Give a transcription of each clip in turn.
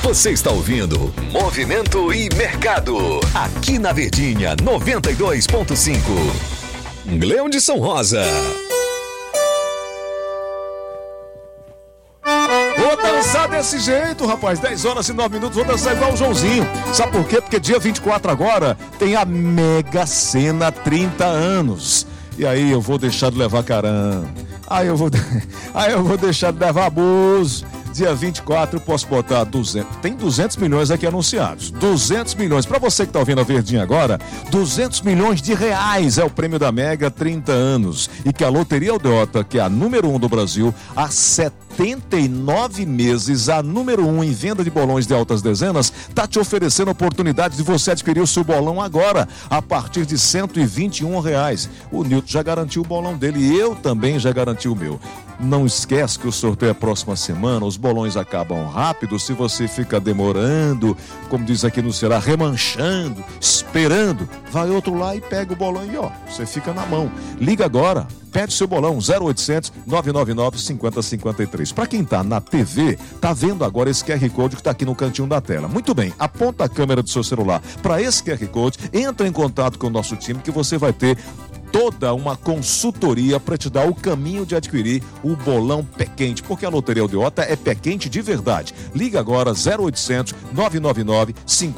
Você está ouvindo Movimento e Mercado, aqui na Verdinha 92.5. Leão de São Rosa. Vou dançar desse jeito, rapaz. 10 horas e 9 minutos, vou dançar igual o Joãozinho. Sabe por quê? Porque dia 24 agora tem a Mega Sena 30 anos. E aí eu vou deixar de levar caramba. Aí eu vou deixar de levar abuso. Dia 24 eu posso botar 200. Tem 200 milhões aqui anunciados. 200 milhões. Para você que está ouvindo a Verdinha agora, 200 milhões de reais é o prêmio da Mega 30 anos. E que a Loteria Aldeota, que é a número 1 do Brasil, há 79 meses, a número 1 em venda de bolões de altas dezenas, está te oferecendo a oportunidade de você adquirir o seu bolão agora, a partir de R$121. O Nilton já garantiu o bolão dele e eu também já garanti o meu. Não esquece que o sorteio é a próxima semana, os bolões acabam rápido. Se você fica demorando, como diz aqui no Ceará, remanchando, esperando, vai outro lá e pega o bolão e ó, você fica na mão. Liga agora, pede seu bolão, 0800 999 5053. Para quem tá na TV, tá vendo agora esse QR Code que tá aqui no cantinho da tela. Muito bem, aponta a câmera do seu celular para esse QR Code, entra em contato com o nosso time que você vai ter toda uma consultoria para te dar o caminho de adquirir o bolão pé quente, porque a Loteria Aldeota é pé quente de verdade. Liga agora 0800 999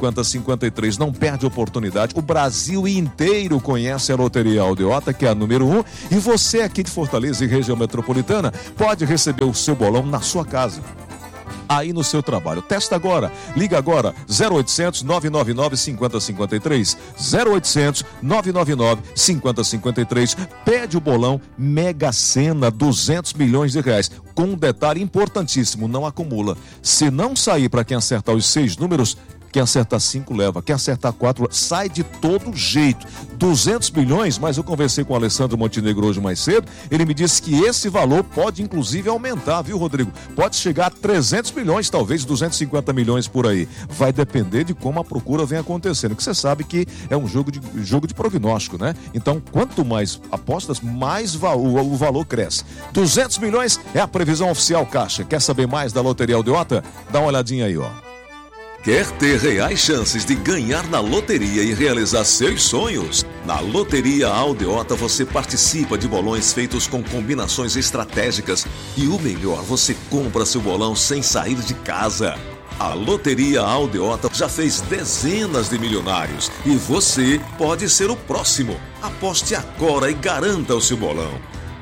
5053. Não perde a oportunidade. O Brasil inteiro conhece a Loteria Aldeota, que é a número 1, e você aqui de Fortaleza e região metropolitana pode receber o seu bolão na sua casa, aí no seu trabalho. Testa agora, liga agora, 0800 999 5053, 0800 999 5053, pede o bolão Mega Sena, 200 milhões de reais, com um detalhe importantíssimo, não acumula. Se não sair para quem acertar os 6 números, quem acertar 5 leva, quem acertar 4 sai de todo jeito. 200 milhões, mas eu conversei com o Alessandro Montenegro hoje mais cedo, ele me disse que esse valor pode inclusive aumentar, viu, Rodrigo? Pode chegar a 300 milhões, talvez 250 milhões por aí. Vai depender de como a procura vem acontecendo, que você sabe que é um jogo de prognóstico, né? Então, quanto mais apostas, mais o valor cresce. 200 milhões é a previsão oficial Caixa. Quer saber mais da Loteria Aldeota? Dá uma olhadinha aí, ó. Quer ter reais chances de ganhar na loteria e realizar seus sonhos? Na Loteria Aldeota você participa de bolões feitos com combinações estratégicas e o melhor, você compra seu bolão sem sair de casa. A Loteria Aldeota já fez dezenas de milionários e você pode ser o próximo. Aposte agora e garanta o seu bolão.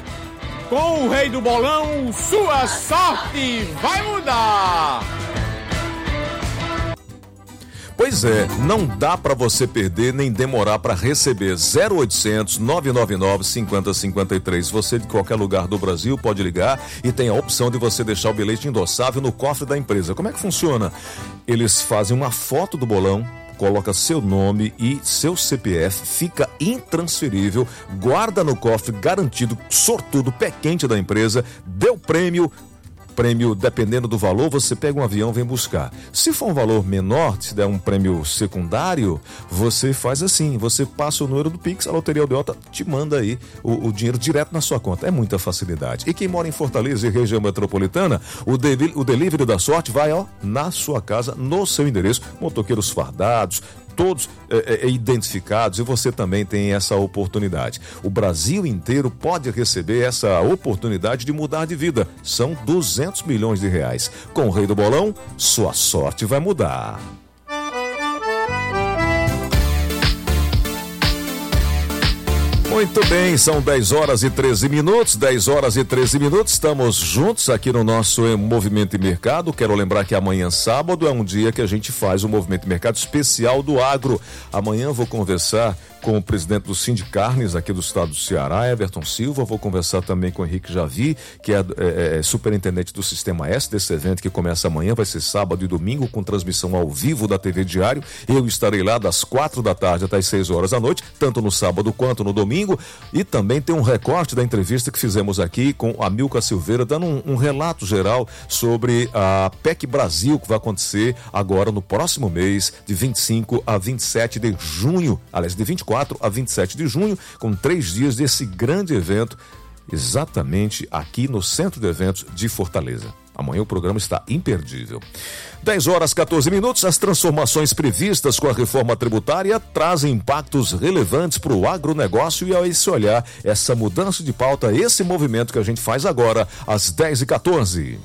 Com o rei do bolão, sua sorte vai mudar! Pois é, não dá para você perder nem demorar para receber. 0800 999 5053. Você de qualquer lugar do Brasil pode ligar e tem a opção de você deixar o bilhete endossável no cofre da empresa. Como é que funciona? Eles fazem uma foto do bolão, coloca seu nome e seu CPF, fica intransferível, guarda no cofre garantido, sortudo, pé quente da empresa, deu prêmio, dependendo do valor, você pega um avião e vem buscar. Se for um valor menor, se der um prêmio secundário, você faz assim, você passa o número do Pix, a Loteria Aldeota te manda aí o dinheiro direto na sua conta. É muita facilidade. E quem mora em Fortaleza e região metropolitana, o delivery da sorte vai na sua casa, no seu endereço, motoqueiros fardados, todos identificados, e você também tem essa oportunidade. O Brasil inteiro pode receber essa oportunidade de mudar de vida. São 200 milhões de reais. Com o Rei do Bolão, sua sorte vai mudar. Muito bem, são 10 horas e 13 minutos, 10 horas e 13 minutos, estamos juntos aqui no nosso Movimento e Mercado. Quero lembrar que amanhã, sábado, é um dia que a gente faz o Movimento e Mercado especial do agro. Amanhã vou conversar com o presidente do Sindicarnes aqui do estado do Ceará, Everton Silva. Vou conversar também com o Henrique Javi, que é superintendente do Sistema S desse evento que começa amanhã, vai ser sábado e domingo, com transmissão ao vivo da TV Diário. Eu estarei lá das 4 da tarde até as 6 horas da noite, tanto no sábado quanto no domingo. E também tem um recorte da entrevista que fizemos aqui com a Milka Silveira, dando um relato geral sobre a PEC Brasil, que vai acontecer agora no próximo mês, de 25 a 27 de junho, aliás, de 24 a 27 de junho, com 3 dias desse grande evento, exatamente aqui no Centro de Eventos de Fortaleza. Amanhã o programa está imperdível. 10h14, as transformações previstas com a reforma tributária trazem impactos relevantes para o agronegócio e a esse olhar, essa mudança de pauta, esse movimento que a gente faz agora, às 10h14.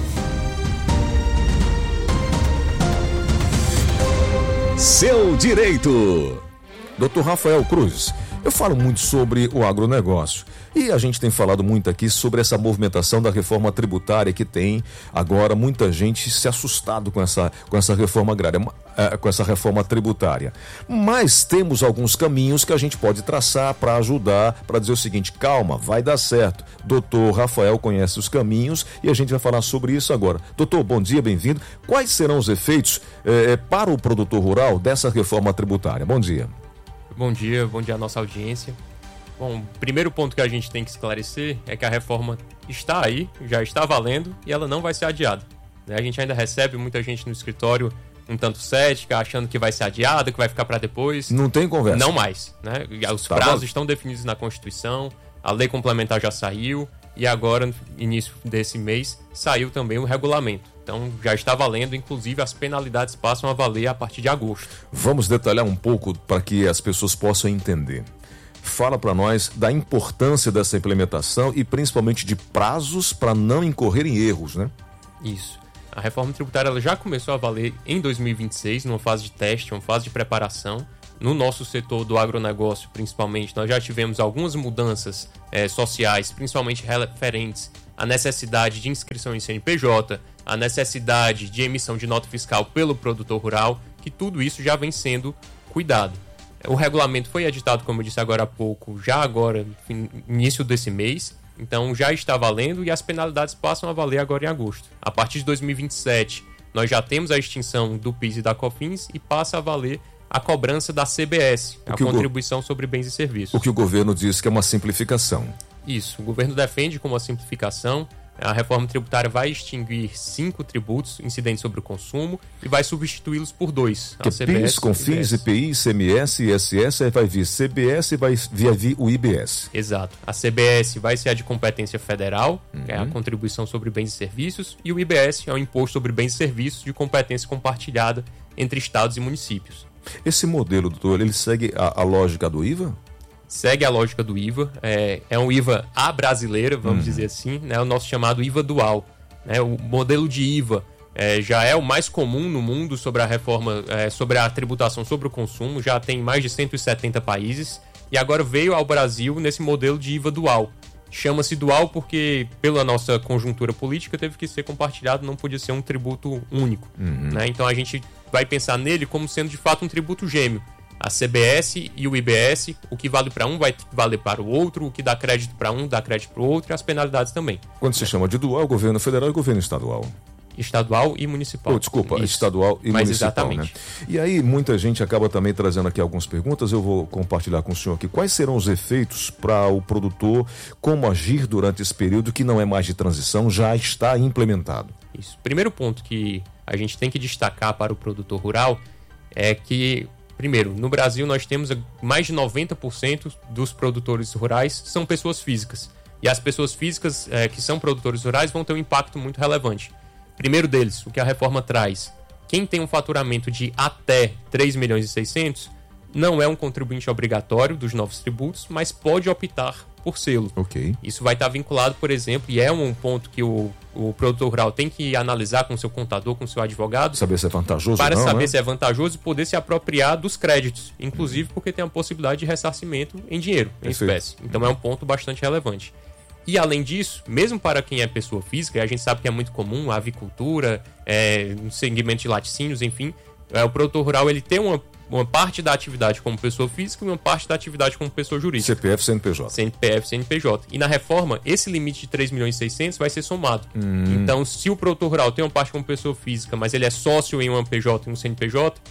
Seu Direito. Dr. Rafael Cruz, eu falo muito sobre o agronegócio e a gente tem falado muito aqui sobre essa movimentação da reforma tributária que tem agora muita gente se assustado com essa reforma agrária, com essa reforma tributária. Mas temos alguns caminhos que a gente pode traçar para ajudar, para dizer o seguinte: calma, vai dar certo. Doutor Rafael conhece os caminhos e a gente vai falar sobre isso agora. Doutor, bom dia, bem-vindo. Quais serão os efeitos para o produtor rural dessa reforma tributária? Bom dia. Bom dia à nossa audiência. Bom, o primeiro ponto que a gente tem que esclarecer é que a reforma está aí, já está valendo e ela não vai ser adiada. A gente ainda recebe muita gente no escritório um tanto cética, achando que vai ser adiada, que vai ficar para depois. Não tem conversa. Não mais, né? Os prazos estão definidos na Constituição, a lei complementar já saiu e agora, no início desse mês, saiu também o regulamento. Então já está valendo, inclusive as penalidades passam a valer a partir de agosto. Vamos detalhar um pouco para que as pessoas possam entender. Fala para nós da importância dessa implementação e principalmente de prazos para não incorrer em erros, né? Isso. A reforma tributária ela já começou a valer em 2026, numa fase de teste, uma fase de preparação. No nosso setor do agronegócio, principalmente, nós já tivemos algumas mudanças sociais, principalmente referentes à necessidade de inscrição em CNPJ, a necessidade de emissão de nota fiscal pelo produtor rural, que tudo isso já vem sendo cuidado. O regulamento foi editado, como eu disse agora há pouco, já agora, no início desse mês, então já está valendo e as penalidades passam a valer agora em agosto. A partir de 2027, nós já temos a extinção do PIS e da COFINS e passa a valer a cobrança da CBS, a contribuição sobre bens e serviços. O que o governo diz que é uma simplificação. Isso, o governo defende como uma simplificação. A reforma tributária vai extinguir 5 tributos incidentes sobre o consumo e vai substituí-los por 2. Que PIS, COFINS, IPI, ICMS, ISS, aí vai vir CBS e vai vir o IBS. Exato. A CBS vai ser a de competência federal, que é a contribuição sobre bens e serviços, e o IBS é o imposto sobre bens e serviços de competência compartilhada entre estados e municípios. Esse modelo, doutor, ele segue a lógica do IVA? Segue a lógica do IVA, é um IVA à brasileira, vamos dizer assim, né? O nosso chamado IVA dual. Né? O modelo de IVA já é o mais comum no mundo sobre a reforma, sobre a tributação sobre o consumo, já tem mais de 170 países, e agora veio ao Brasil nesse modelo de IVA dual. Chama-se dual porque, pela nossa conjuntura política, teve que ser compartilhado, não podia ser um tributo único. Né? Então a gente vai pensar nele como sendo de fato um tributo gêmeo. A CBS e o IBS, o que vale para um vai valer para o outro, o que dá crédito para um dá crédito para o outro e as penalidades também. Quando se chama de dual, governo federal e governo estadual. Estadual e municipal. Desculpa, isso. Estadual e mas municipal. Exatamente. Né? E aí muita gente acaba também trazendo aqui algumas perguntas, eu vou compartilhar com o senhor aqui. Quais serão os efeitos para o produtor, como agir durante esse período que não é mais de transição, já está implementado? Isso. Primeiro ponto que a gente tem que destacar para o produtor rural é que, primeiro, no Brasil nós temos mais de 90% dos produtores rurais são pessoas físicas. E as pessoas físicas que são produtores rurais vão ter um impacto muito relevante. Primeiro deles, o que a reforma traz. Quem tem um faturamento de até 3.600.000 não é um contribuinte obrigatório dos novos tributos, mas pode optar por sê-lo. Okay. Isso vai estar vinculado, por exemplo, e é um ponto que o produtor rural tem que analisar com o seu contador, com o seu advogado. Saber se é vantajoso para ou não, saber né? se é vantajoso e poder se apropriar dos créditos, inclusive porque tem a possibilidade de ressarcimento em dinheiro, em espécie. Então é um ponto bastante relevante. E além disso, mesmo para quem é pessoa física, e a gente sabe que é muito comum, a avicultura, no segmento de laticínios, enfim, o produtor rural ele tem uma parte da atividade como pessoa física e uma parte da atividade como pessoa jurídica. CPF, CNPJ. CPF, CNPJ. E na reforma, esse limite de 3.600.000 vai ser somado. Então, se o produtor rural tem uma parte como pessoa física, mas ele é sócio em uma PJ e um CNPJ,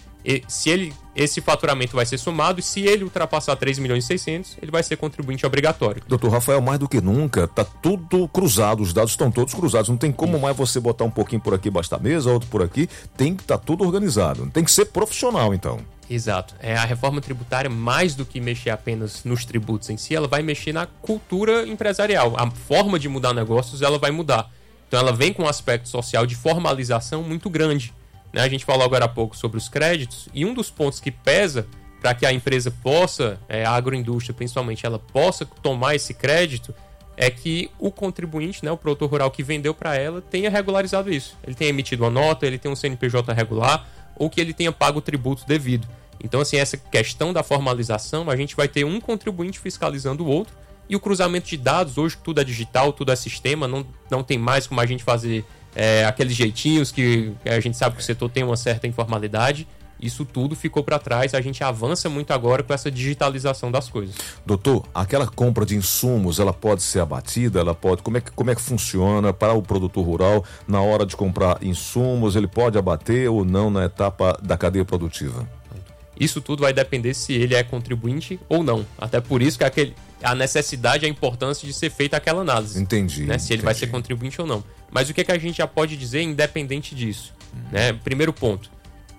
esse faturamento vai ser somado e se ele ultrapassar 3.600.000, ele vai ser contribuinte obrigatório. Doutor Rafael, mais do que nunca, tá tudo cruzado, os dados estão todos cruzados, não tem como mais você botar um pouquinho por aqui, basta a mesa, outro por aqui, tem que estar tudo organizado, tem que ser profissional então. Exato. A reforma tributária, mais do que mexer apenas nos tributos em si, ela vai mexer na cultura empresarial. A forma de mudar negócios, ela vai mudar. Então ela vem com um aspecto social de formalização muito grande, né? A gente falou agora há pouco sobre os créditos, e um dos pontos que pesa para que a empresa possa, a agroindústria principalmente, ela possa tomar esse crédito, é que o contribuinte, né, o produtor rural que vendeu para ela, tenha regularizado isso. Ele tenha emitido uma nota, ele tenha um CNPJ regular, ou que ele tenha pago o tributo devido. Então, assim, essa questão da formalização, a gente vai ter um contribuinte fiscalizando o outro, e o cruzamento de dados, hoje tudo é digital, tudo é sistema, não tem mais como a gente fazer aqueles jeitinhos que a gente sabe que o setor tem uma certa informalidade. Isso tudo ficou para trás, a gente avança muito agora com essa digitalização das coisas. Doutor, aquela compra de insumos, ela pode ser abatida? Ela pode? Como é que funciona para o produtor rural na hora de comprar insumos? Ele pode abater ou não na etapa da cadeia produtiva? Isso tudo vai depender se ele é contribuinte ou não. Até por isso que a necessidade e a importância de ser feita aquela análise. Entendi. Né? Se ele vai ser contribuinte ou não. Mas o que a gente já pode dizer independente disso? Né? Primeiro ponto.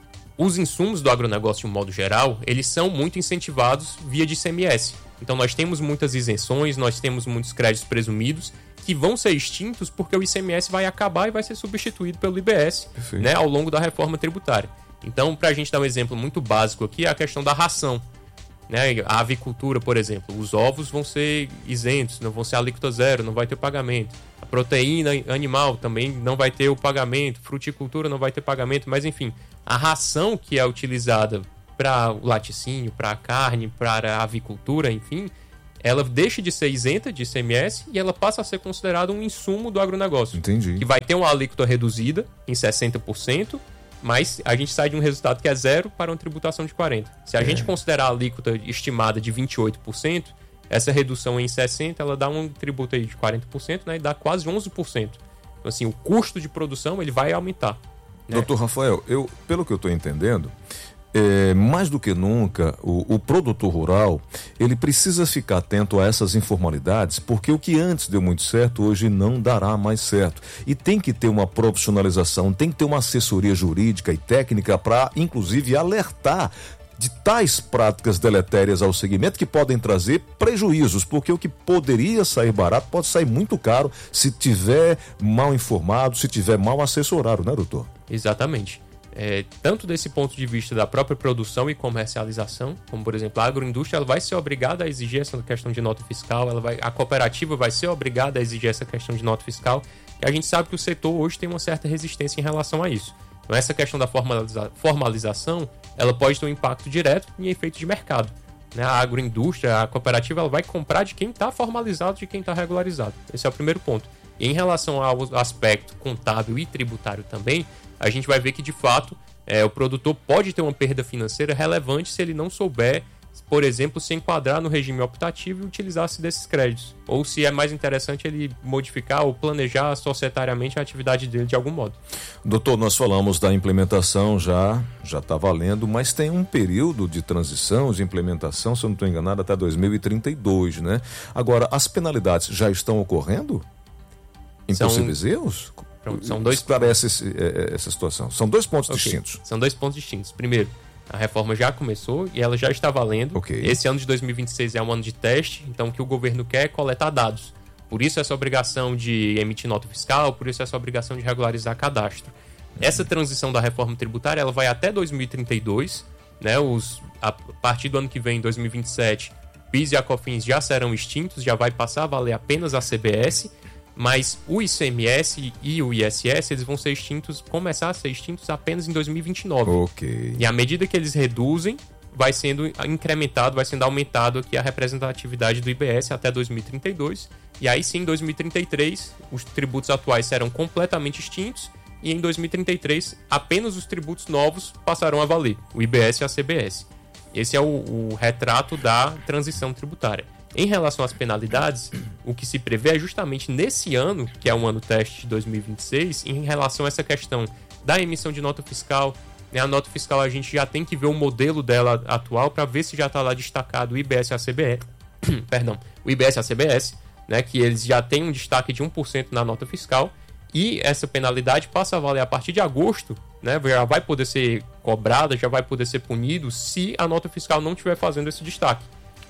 Os insumos do agronegócio, de um modo geral, eles são muito incentivados via de ICMS. Então nós temos muitas isenções, nós temos muitos créditos presumidos que vão ser extintos porque o ICMS vai acabar e vai ser substituído pelo IBS, né, ao longo da reforma tributária. Então, para a gente dar um exemplo muito básico aqui, é a questão da ração. Né? A avicultura, por exemplo, os ovos vão ser isentos, não vão ser alíquota zero, não vai ter pagamento. A proteína animal também não vai ter o pagamento, fruticultura não vai ter pagamento, mas enfim, a ração que é utilizada para o laticínio, para a carne, para a avicultura, enfim, ela deixa de ser isenta de ICMS e ela passa a ser considerada um insumo do agronegócio. Entendi. Que vai ter uma alíquota reduzida em 60%, mas a gente sai de um resultado que é zero para uma tributação de 40%. Se a gente considerar a alíquota estimada de 28%, essa redução em 60%, ela dá um tributo aí de 40%, né, e dá quase 11%. Então, assim, o custo de produção ele vai aumentar. Né? Doutor Rafael, pelo que eu estou entendendo, mais do que nunca, o produtor rural, ele precisa ficar atento a essas informalidades, porque o que antes deu muito certo, hoje não dará mais certo. E tem que ter uma profissionalização, tem que ter uma assessoria jurídica e técnica para, inclusive, alertar de tais práticas deletérias ao segmento que podem trazer prejuízos, porque o que poderia sair barato pode sair muito caro se tiver mal informado, se tiver mal assessorado, né, doutor? Exatamente. Tanto desse ponto de vista da própria produção e comercialização, como por exemplo a agroindústria, ela vai ser obrigada a exigir essa questão de nota fiscal, a cooperativa vai ser obrigada a exigir essa questão de nota fiscal, e a gente sabe que o setor hoje tem uma certa resistência em relação a isso. Então essa questão da formalização, ela pode ter um impacto direto em efeito de mercado. Né? A agroindústria, a cooperativa, ela vai comprar de quem está formalizado, de quem está regularizado. Esse é o primeiro ponto. E em relação ao aspecto contábil e tributário também, a gente vai ver que, de fato, o produtor pode ter uma perda financeira relevante se ele não souber, por exemplo, se enquadrar no regime optativo e utilizar-se desses créditos. Ou se é mais interessante ele modificar ou planejar societariamente a atividade dele de algum modo. Doutor, nós falamos da implementação, já está valendo, mas tem um período de transição, de implementação, se eu não estou enganado, até 2032, né? Agora, as penalidades já estão ocorrendo? Em possíveis erros? Pronto, são dois. Esclarece essa situação. São dois pontos distintos. São dois pontos distintos. Primeiro, a reforma já começou e ela já está valendo. Esse ano de 2026 é um ano de teste, então o que o governo quer é coletar dados. Por isso essa obrigação de emitir nota fiscal, por isso essa obrigação de regularizar cadastro. Essa transição da reforma tributária ela vai até 2032, né? A partir do ano que vem, 2027, PIS e a COFINS já serão extintos, já vai passar a valer apenas a CBS. Mas o ICMS e o ISS, eles vão ser começar a ser extintos apenas em 2029. E à medida que eles reduzem, vai sendo incrementado, vai sendo aumentado aqui a representatividade do IBS até 2032. E aí sim, em 2033, os tributos atuais serão completamente extintos e em 2033, apenas os tributos novos passarão a valer, o IBS e a CBS. Esse é o retrato da transição tributária. Em relação às penalidades, o que se prevê é justamente nesse ano, que é um ano teste de 2026, em relação a essa questão da emissão de nota fiscal. A nota fiscal a gente já tem que ver o modelo dela atual para ver se já está lá destacado o IBS e a CBS, o IBS e a CBS, né, que eles já têm um destaque de 1% na nota fiscal, e essa penalidade passa a valer a partir de agosto, né, já vai poder ser cobrada, já vai poder ser punido se a nota fiscal não estiver fazendo esse destaque.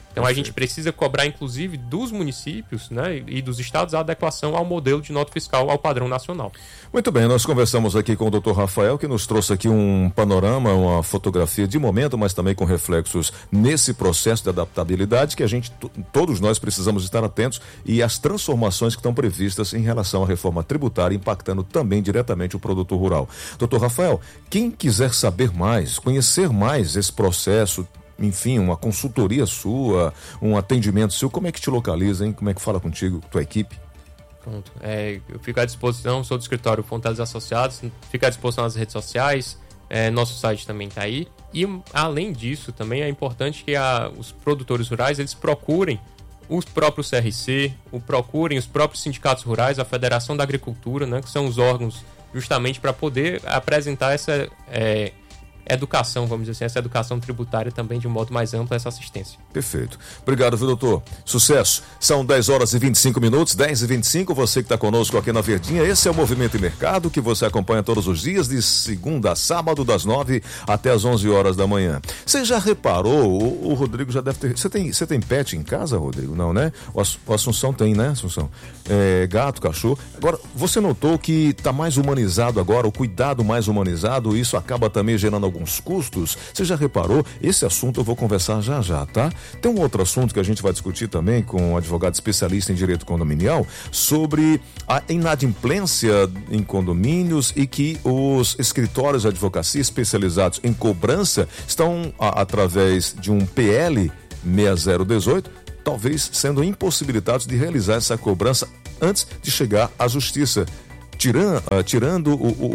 Então a gente precisa cobrar, inclusive, dos municípios, né, e dos estados a adequação ao modelo de nota fiscal ao padrão nacional. Muito bem, nós conversamos aqui com o Dr. Rafael, que nos trouxe aqui um panorama, uma fotografia de momento, mas também com reflexos nesse processo de adaptabilidade que a gente, todos nós precisamos estar atentos, e as transformações que estão previstas em relação à reforma tributária, impactando também diretamente o produtor rural. Dr. Rafael, quem quiser saber mais, conhecer mais esse processo, enfim, uma consultoria sua, um atendimento seu, como é que te localiza, hein? Como é que fala contigo, tua equipe? Pronto. Eu fico à disposição, sou do escritório Fonteles Associados, fico à disposição nas redes sociais, nosso site também está aí. E, além disso, também é importante que os produtores rurais, eles procurem os próprios CRC, procurem os próprios sindicatos rurais, a Federação da Agricultura, né, que são os órgãos justamente para poder apresentar essa educação, vamos dizer assim, essa educação tributária também de um modo mais amplo, essa assistência. Perfeito. Obrigado, viu, doutor? Sucesso. São 10 horas e 25 minutos, 10h25, você que está conosco aqui na Verdinha. Esse é o Movimento e Mercado, que você acompanha todos os dias, de segunda a sábado, das 9 até as 11 horas da manhã. Você já reparou, o Rodrigo já deve ter... Você tem pet em casa, Rodrigo? Não, né? O Assunção tem, né, Assunção? Gato, cachorro. Agora, você notou que está mais humanizado agora, o cuidado mais humanizado, isso acaba também gerando alguns custos? Você já reparou? Esse assunto eu vou conversar já, tá? Tem um outro assunto que a gente vai discutir também com um advogado especialista em direito condominial sobre a inadimplência em condomínios e que os escritórios de advocacia especializados em cobrança estão, através de um PL 6018, talvez sendo impossibilitados de realizar essa cobrança antes de chegar à justiça, tirando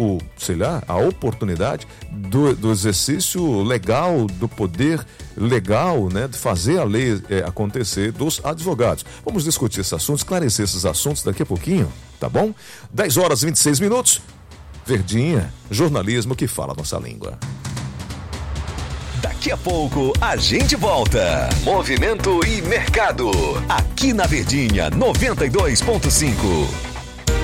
a oportunidade do exercício legal, do poder legal, né, de fazer a lei acontecer dos advogados. Vamos discutir esse assunto, esclarecer esses assuntos daqui a pouquinho, tá bom? 10 horas e 26 minutos. Verdinha, jornalismo que fala a nossa língua. Daqui a pouco a gente volta. Movimento e Mercado, aqui na Verdinha 92.5.